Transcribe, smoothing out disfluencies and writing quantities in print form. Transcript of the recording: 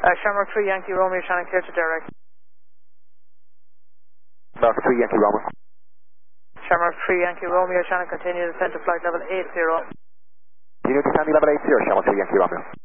Shamrock 3 Yankee Romeo, Shannon clear to direct. Shamrock 3 Yankee Romeo. Shamrock 3 Yankee Romeo, Shannon continue descent to flight level 80. Continue descending level 80, Shamrock 3 Yankee Romeo.